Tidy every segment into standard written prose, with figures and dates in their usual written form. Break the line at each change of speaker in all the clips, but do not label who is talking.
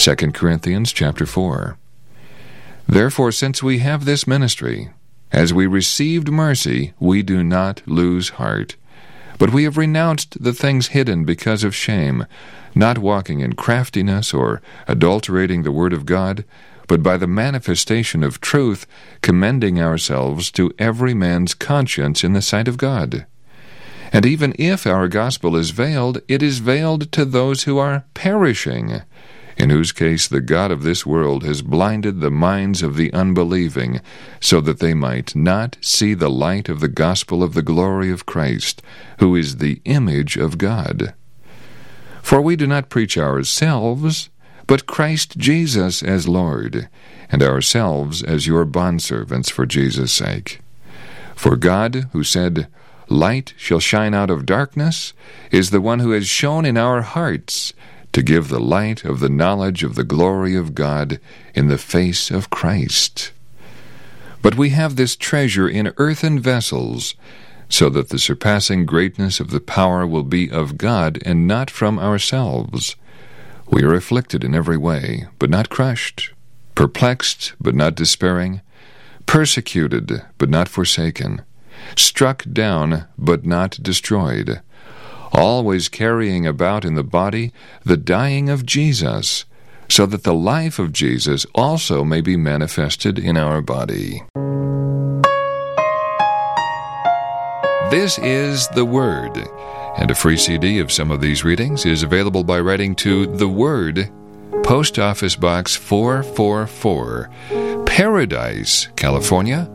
2 Corinthians chapter 4. Therefore, since we have this ministry, as we received mercy, we do not lose heart. But we have renounced the things hidden because of shame, not walking in craftiness or adulterating the word of God, but by the manifestation of truth, commending ourselves to every man's conscience in the sight of God. And even if our gospel is veiled, it is veiled to those who are perishing, in whose case the God of this world has blinded the minds of the unbelieving, so that they might not see the light of the gospel of the glory of Christ, who is the image of God. For we do not preach ourselves, but Christ Jesus as Lord, and ourselves as your bondservants for Jesus' sake. For God, who said, "Light shall shine out of darkness," is the one who has shone in our hearts to give the light of the knowledge of the glory of God in the face of Christ. But we have this treasure in earthen vessels, so that the surpassing greatness of the power will be of God and not from ourselves. We are afflicted in every way, but not crushed, perplexed, but not despairing, persecuted, but not forsaken, struck down, but not destroyed, always carrying about in the body the dying of Jesus, so that the life of Jesus also may be manifested in our body. This is The Word, and a free CD of some of these readings is available by writing to The Word, Post Office Box 444, Paradise, California,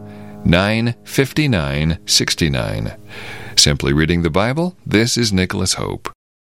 95969. Simply reading the Bible, this is Nicholas Hope.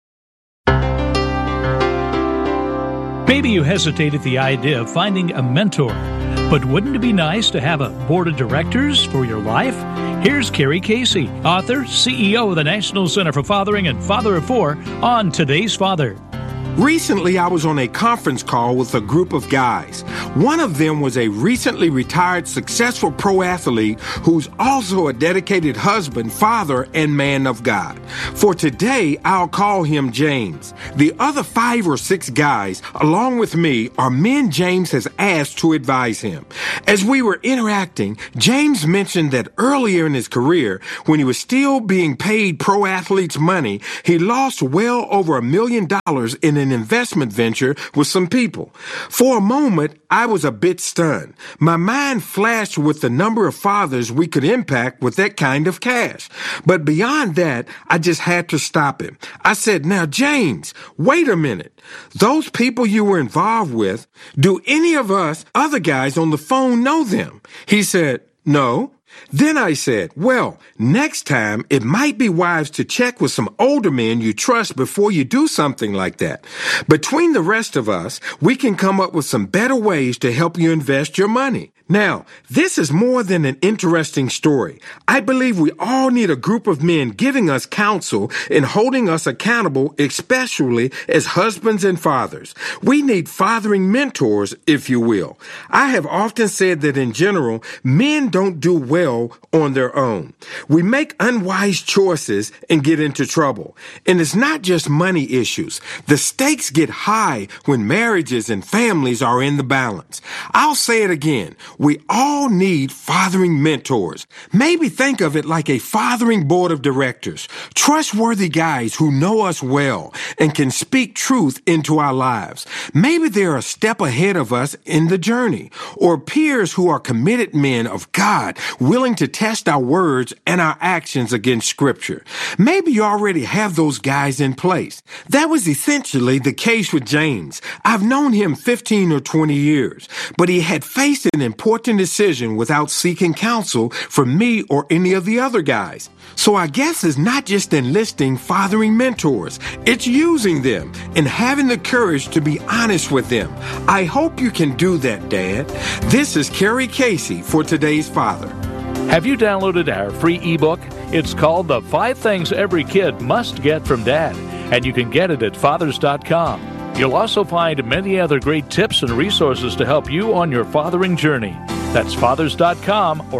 Maybe you hesitate at the idea of finding a mentor, but wouldn't it be nice to have a board of directors for your life? Here's Carrie Casey, author, CEO of the National Center for Fathering and Father of Four, on Today's Father.
Recently, I was on a conference call with a group of guys. One of them was a recently retired successful pro athlete who's also a dedicated husband, father, and man of God. For today, I'll call him James. The other 5 or 6 guys, along with me, are men James has asked to advise him. As we were interacting, James mentioned that earlier in his career, when he was still being paid pro athletes money, he lost well over $1 million in an investment venture with some people. For a moment, I was a bit stunned. My mind flashed with the number of fathers we could impact with that kind of cash. But beyond that, I just had to stop him. I said, "Now, James, wait a minute. Those people you were involved with, do any of us other guys on the phone know them?" He said, "No." Then I said, "Well, next time it might be wise to check with some older men you trust before you do something like that. Between the rest of us, we can come up with some better ways to help you invest your money." Now, this is more than an interesting story. I believe we all need a group of men giving us counsel and holding us accountable, especially as husbands and fathers. We need fathering mentors, if you will. I have often said that in general, men don't do well on their own. We make unwise choices and get into trouble. And it's not just money issues. The stakes get high when marriages and families are in the balance. I'll say it again. We all need fathering mentors. Maybe think of it like a fathering board of directors. Trustworthy guys who know us well and can speak truth into our lives. Maybe they're a step ahead of us in the journey. Or peers who are committed men of God, willing to test our words and our actions against Scripture. Maybe you already have those guys in place. That was essentially the case with James. I've known him 15 or 20 years, but he had faced an important decision without seeking counsel from me or any of the other guys. So I guess it's not just enlisting fathering mentors. It's using them and having the courage to be honest with them. I hope you can do that, Dad. This is Carrie Casey for Today's Father.
Have you downloaded our free ebook? It's called The 5 Things Every Kid Must Get from Dad, and you can get it at fathers.com. You'll also find many other great tips and resources to help you on your fathering journey. That's fathers.com or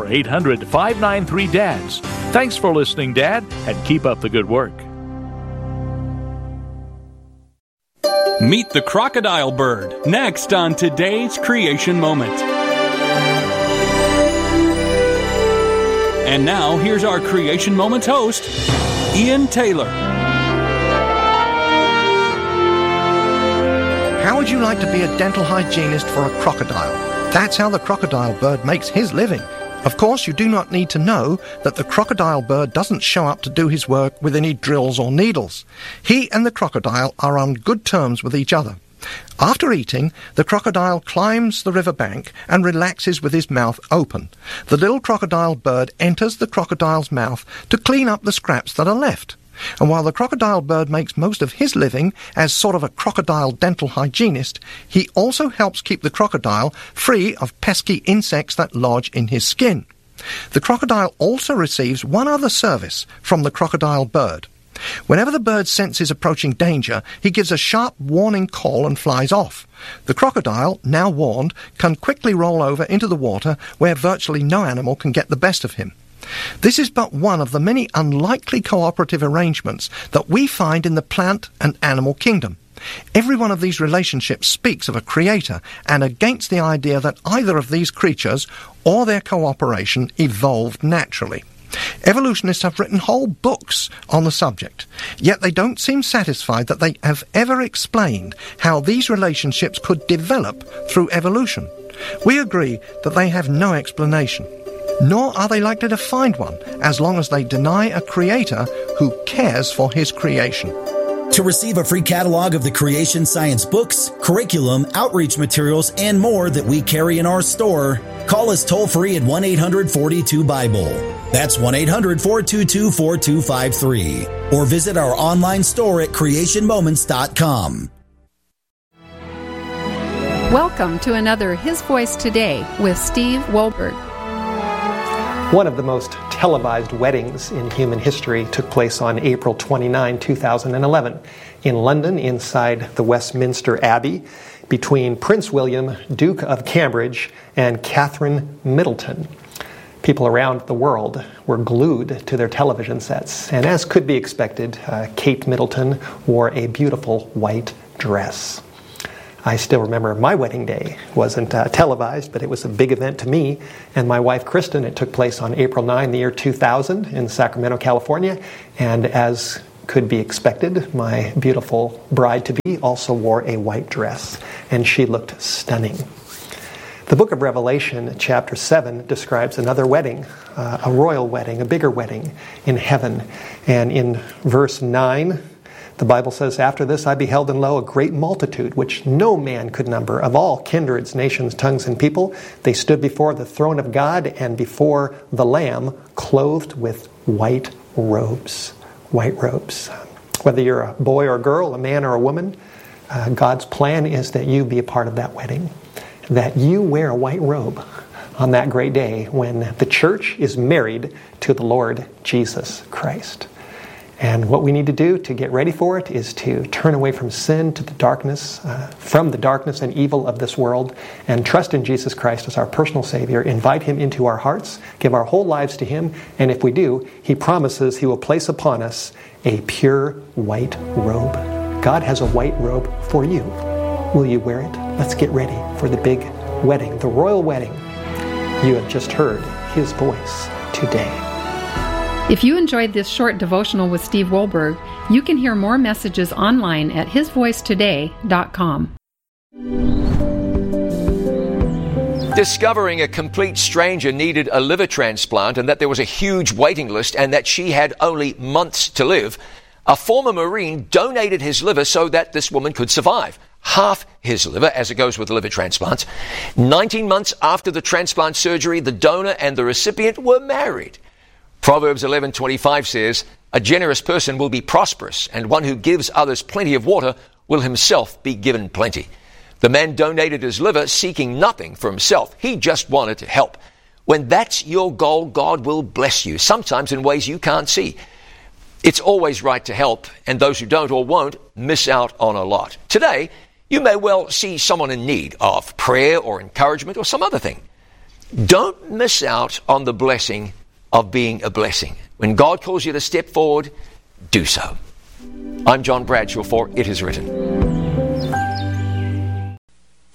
800-593-DADS. Thanks for listening, Dad, and keep up the good work.
Meet the crocodile bird, next on today's Creation Moment. And now, here's our Creation Moment host, Ian Taylor.
How would you like to be a dental hygienist for a crocodile? That's how the crocodile bird makes his living. Of course, you do not need to know that the crocodile bird doesn't show up to do his work with any drills or needles. He and the crocodile are on good terms with each other. After eating, the crocodile climbs the riverbank and relaxes with his mouth open. The little crocodile bird enters the crocodile's mouth to clean up the scraps that are left. And while the crocodile bird makes most of his living as sort of a crocodile dental hygienist, he also helps keep the crocodile free of pesky insects that lodge in his skin. The crocodile also receives one other service from the crocodile bird. Whenever the bird senses approaching danger, he gives a sharp warning call and flies off. The crocodile, now warned, can quickly roll over into the water where virtually no animal can get the best of him. This is but one of the many unlikely cooperative arrangements that we find in the plant and animal kingdom. Every one of these relationships speaks of a creator and against the idea that either of these creatures or their cooperation evolved naturally. Evolutionists have written whole books on the subject, yet they don't seem satisfied that they have ever explained how these relationships could develop through evolution. We agree that they have no explanation. Nor are they likely to find one, as long as they deny a creator who cares for his creation.
To receive a free catalog of the Creation Science books, curriculum, outreach materials, and more that we carry in our store, call us toll-free at 1-800-42-BIBLE. That's 1-800-422-4253. Or visit our online store at creationmoments.com.
Welcome to another His Voice Today with Steve Wohlberg.
One of the most televised weddings in human history took place on April 29, 2011, in London, inside the Westminster Abbey, between Prince William, Duke of Cambridge, and Catherine Middleton. People around the world were glued to their television sets, and as could be expected, Kate Middleton wore a beautiful white dress. I still remember my wedding day. It wasn't televised, but it was a big event to me and my wife, Kristen. It took place on April 9, the year 2000 in Sacramento, California. And as could be expected, my beautiful bride-to-be also wore a white dress, and she looked stunning. The book of Revelation, chapter 7, describes another wedding, a royal wedding, a bigger wedding in heaven. And in verse 9, the Bible says, "After this I beheld, and lo, a great multitude, which no man could number, of all kindreds, nations, tongues, and people. They stood before the throne of God and before the Lamb, clothed with white robes." White robes. Whether you're a boy or a girl, a man or a woman, God's plan is that you be a part of that wedding, that you wear a white robe on that great day when the church is married to the Lord Jesus Christ. And what we need to do to get ready for it is to turn away from sin, to the darkness, from the darkness and evil of this world, and trust in Jesus Christ as our personal Savior, invite Him into our hearts, give our whole lives to Him, and if we do, He promises He will place upon us a pure white robe. God has a white robe for you. Will you wear it? Let's get ready for the big wedding, the royal wedding. You have just heard His voice today.
If you enjoyed this short devotional with Steve Wohlberg, you can hear more messages online at hisvoicetoday.com.
Discovering a complete stranger needed a liver transplant and that there was a huge waiting list and that she had only months to live, a former Marine donated his liver so that this woman could survive. Half his liver, as it goes with liver transplants. 19 months after the transplant surgery, the donor and the recipient were married. Proverbs 11:25 says, "A generous person will be prosperous, and one who gives others plenty of water will himself be given plenty." The man donated his liver seeking nothing for himself. He just wanted to help. When that's your goal, God will bless you, sometimes in ways you can't see. It's always right to help, and those who don't or won't miss out on a lot. Today, you may well see someone in need of prayer or encouragement or some other thing. Don't miss out on the blessing of being a blessing. When God calls you to step forward, do so. I'm John Bradshaw for It Is Written.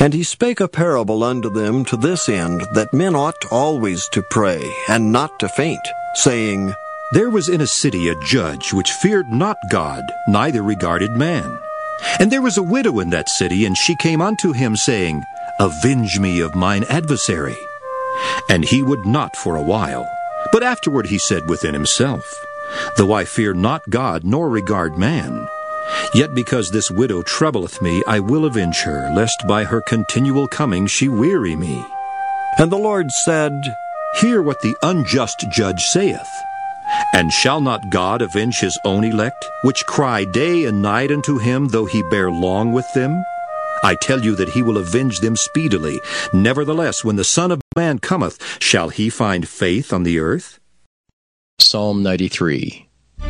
And he spake a parable unto them to this end, that men ought always to pray, and not to faint, saying,
There was in a city a judge which feared not God, neither regarded man. And there was a widow in that city, and she came unto him, saying, Avenge me of mine adversary. And he would not for a while. But afterward he said within himself, Though I fear not God, nor regard man, yet because this widow troubleth me, I will avenge her, lest by her continual coming she weary me.
And the Lord said,
Hear what the unjust judge saith. And shall not God avenge his own elect, which cry day and night unto him, though he bear long with them? I tell you that he will avenge them speedily. Nevertheless, when the Son of Man cometh, shall he find faith on the earth?
Psalm 93.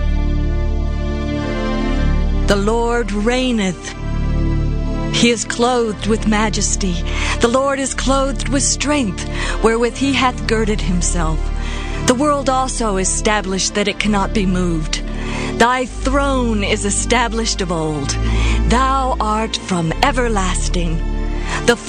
The Lord reigneth. He is clothed with majesty. The Lord is clothed with strength, wherewith he hath girded himself. The world also is established that it cannot be moved. Thy throne is established of old. Thou art from everlasting. The